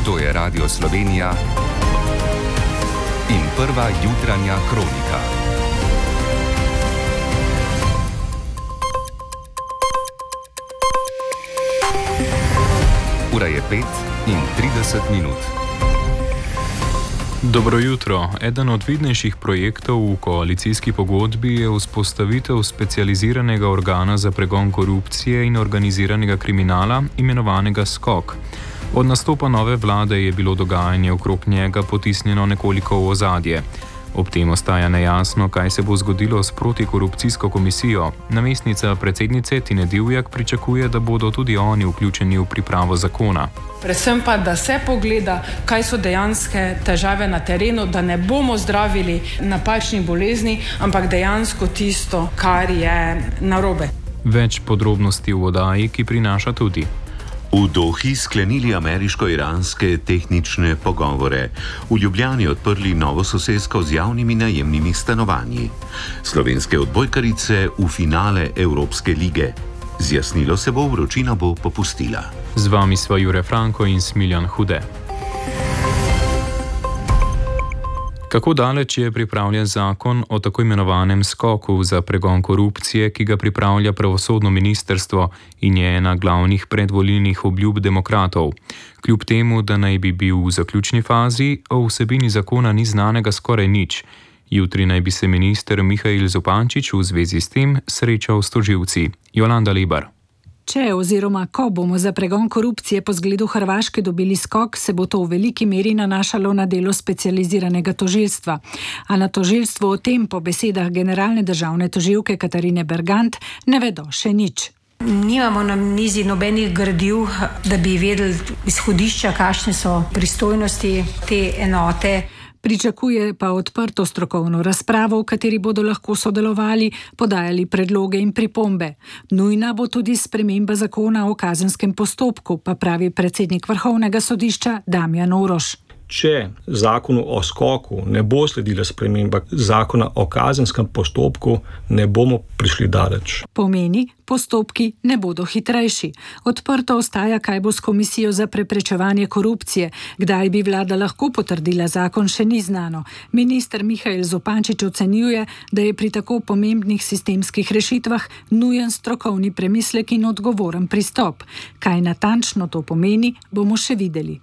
To je Radio Slovenija in prva jutranja kronika. Ura je 5:30. Dobro jutro. Eden od vidnejših projektov v koalicijski pogodbi je vzpostavitev specializiranega organa za pregon korupcije in organiziranega kriminala, imenovanega SKOK. Od nastopa nove vlade je bilo dogajanje okrog njega potisnjeno nekoliko v ozadje. Ob tem ostaja nejasno, kaj se bo zgodilo s protikorupcijsko komisijo. Namestnica predsednice Tine Divjak pričakuje, da bodo tudi oni vključeni v pripravo zakona. Predvsem pa, da se pogleda, kaj so dejanske težave na terenu, da ne bomo zdravili napačnih bolezni, ampak dejansko tisto, kar je narobe. Več podrobnosti v oddaji, ki prinaša tudi. V Dohi sklenili ameriško-iranske tehnične pogovore. V Ljubljani odprli novo sosesko z javnimi najemnimi stanovanji. Slovenske odbojkarice v finale Evropske lige. Zjasnilo se bo, vročina bo popustila. Z vami sva Jure Franko in Smiljan Hude. Kako daleč je pripravljen zakon o tako imenovanem skoku za pregon korupcije, ki ga pripravlja pravosodno ministrstvo in je ena glavnih predvolilnih obljub demokratov? Kljub temu, da naj bi bil v zaključni fazi, o vsebini zakona ni znanega skoraj nič. Jutri naj bi se minister Mihail Zupančič v zvezi s tem srečal s tožilci. Jolanda Lebar. Če oziroma ko bomo za pregon korupcije po zgledu Hrvaške dobili skok, se bo to v veliki meri nanašalo na delo specializiranega tožilstva. A na tožilstvo o tem po besedah generalne državne tožilke Katarine Bergant ne vedo še nič. Nimamo na mizi nobenih gradiv, da bi vedeli izhodišča, kakšne so pristojnosti te enote. Pričakuje pa odprto strokovno razpravo, v kateri bodo lahko sodelovali, podajali predloge in pripombe. Nujna bo tudi sprememba zakona o kazenskem postopku, pa pravi predsednik Vrhovnega sodišča Damjan Oroš. Če zakonu o skoku ne bo sledila sprememba zakona o kazenskem postopku, ne bomo prišli daleč. Pomeni, postopki ne bodo hitrejši. Odprto ostaja, kaj bo s komisijo za preprečevanje korupcije. Kdaj bi vlada lahko potrdila zakon, še ni znano. Minister Mihail Zupančič ocenjuje, da je pri tako pomembnih sistemskih rešitvah nujen strokovni premislek in odgovoren pristop. Kaj natančno to pomeni, bomo še videli.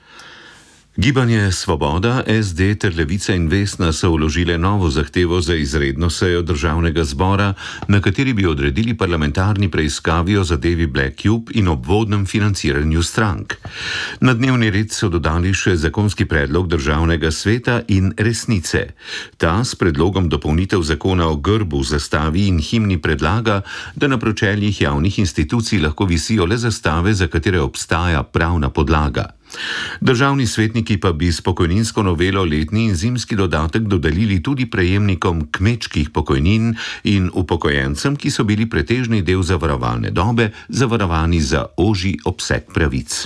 Gibanje Svoboda, SD ter Levica in Vesna so vložile novo zahtevo za izredno sejo državnega zbora, na kateri bi odredili parlamentarni preiskavi o zadevi Black Cube in obvodnem financiranju strank. Na dnevni red so dodali še zakonski predlog državnega sveta in Resnice. Ta s predlogom dopolnitev zakona o grbu, zastavi in himni predlaga, da na pročeljih javnih institucij lahko visijo le zastave, za katere obstaja pravna podlaga. Državni svetniki pa bi s pokojninsko novelo letni in zimski dodatek dodelili tudi prejemnikom kmečkih pokojnin in upokojencem, ki so bili pretežni del zavarovalne dobe zavarovani za ožji obseg pravic.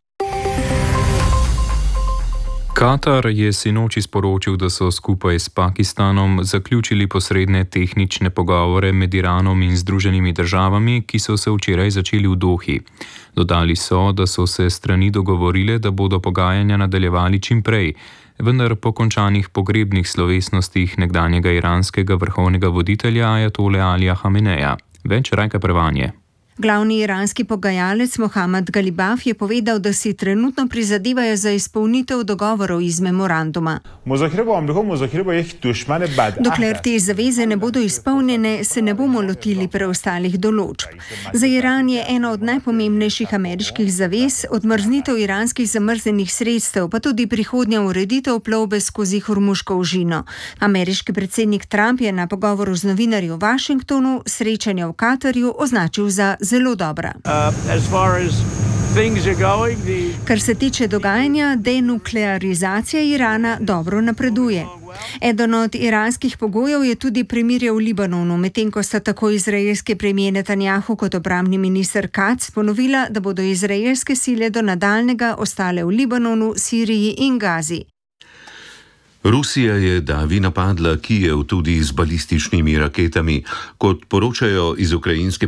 Katar je sinoči sporočil, da so skupaj s Pakistanom zaključili posredne tehnične pogovore med Iranom in Združenimi državami, ki so se včeraj začeli v Dohi. Dodali so, da so se strani dogovorile, da bodo pogajanja nadaljevali čim prej, vendar po končanih pogrebnih slovesnostih nekdanjega iranskega vrhovnega voditelja ajatole Alija Hameneja. Več Rajka Prevanje. Glavni iranski pogajalec Mohammad Galibaf je povedal, da si trenutno prizadevajo za izpolnitev dogovorov iz memoranduma. Dokler te zaveze ne bodo izpolnjene, se ne bomo lotili preostalih določb. Za Iran je ena od najpomembnejših ameriških zavez odmrznitev iranskih zamrznjenih sredstev, pa tudi prihodnja ureditev plovbe skozi Hormuško ožino. Ameriški predsednik Trump je na pogovoru z novinarji v Washingtonu srečanje v Katarju označil za zelo dobra. Kar se tiče dogajanja, denuklearizacija Irana dobro napreduje. Eden od iranskih pogojev je tudi premirje v Libanonu, medtem ko sta tako izraelski premijer Netanjahu kot obrambni minister Katz ponovila, da bodo izraelske sile do nadaljnjega ostale v Libanonu, Siriji in Gazi. Rusija je davi napadla Kijev tudi z balističnimi raketami. Kot poročajo iz ukrajinske